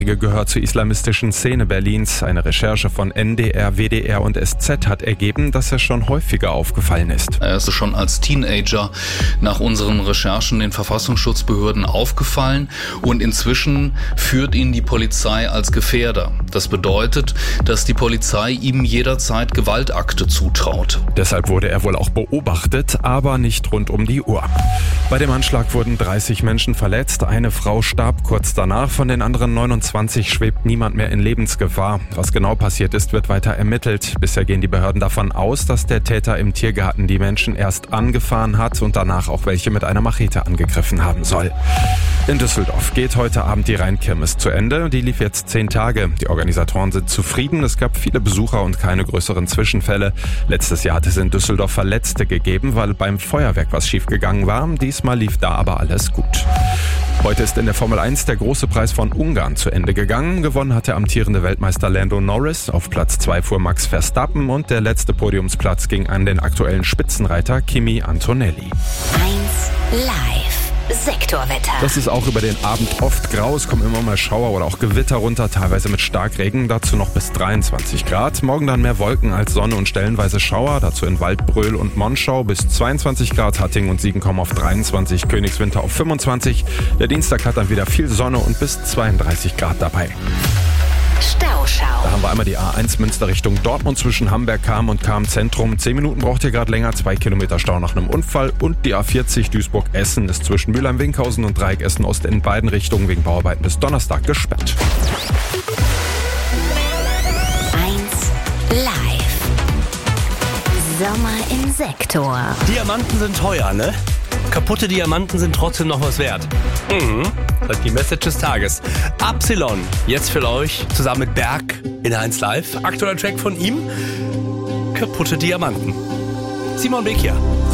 Gehört zur islamistischen Szene Berlins. Eine Recherche von NDR, WDR und SZ hat ergeben, dass er schon häufiger aufgefallen ist. Er ist schon als Teenager nach unseren Recherchen den Verfassungsschutzbehörden aufgefallen und inzwischen führt ihn die Polizei als Gefährder. Das bedeutet, dass die Polizei ihm jederzeit Gewaltakte zutraut. Deshalb wurde er wohl auch beobachtet, aber nicht rund um die Uhr. Bei dem Anschlag wurden 30 Menschen verletzt, eine Frau starb kurz danach, von den anderen 29 schwebt niemand mehr in Lebensgefahr. Was genau passiert ist, wird weiter ermittelt. Bisher gehen die Behörden davon aus, dass der Täter im Tiergarten die Menschen erst angefahren hat und danach auch welche mit einer Machete angegriffen haben soll. In Düsseldorf geht heute Abend die Rheinkirmes zu Ende. Die lief jetzt 10 Tage. Die Organisatoren sind zufrieden. Es gab viele Besucher und keine größeren Zwischenfälle. Letztes Jahr hat es in Düsseldorf Verletzte gegeben, weil beim Feuerwerk was schiefgegangen war. Diesmal lief da aber alles gut. Heute ist in der Formel 1 der große Preis von Ungarn zu Ende gegangen. Gewonnen hat der amtierende Weltmeister Lando Norris. Auf Platz 2 fuhr Max Verstappen und der letzte Podiumsplatz ging an den aktuellen Spitzenreiter Kimi Antonelli. 1 Live. Sektorwetter. Das ist auch über den Abend oft grau. Es kommen immer mal Schauer oder auch Gewitter runter, teilweise mit Starkregen. Dazu noch bis 23 Grad. Morgen dann mehr Wolken als Sonne und stellenweise Schauer. Dazu in Waldbröl und Monschau bis 22 Grad. Hattingen und Siegen kommen auf 23, Königswinter auf 25. Der Dienstag hat dann wieder viel Sonne und bis 32 Grad dabei. Stauschau. Da haben wir einmal die A1 Münster Richtung Dortmund zwischen Hamberg-Cham und Cham-Zentrum. 10 Minuten braucht ihr gerade länger, 2 Kilometer Stau nach einem Unfall. Und die A40 Duisburg-Essen ist zwischen Mülheim-Winkhausen und Dreieck Essen-Ost in beiden Richtungen wegen Bauarbeiten bis Donnerstag gesperrt. 1 Live. Sommer im Sektor. Diamanten sind teuer, ne? Kaputte Diamanten sind trotzdem noch was wert. Das ist die Message des Tages. Absilon, jetzt für euch, zusammen mit Berg in 1 Live. Aktueller Track von ihm, Kaputte Diamanten. Simon Beck hier.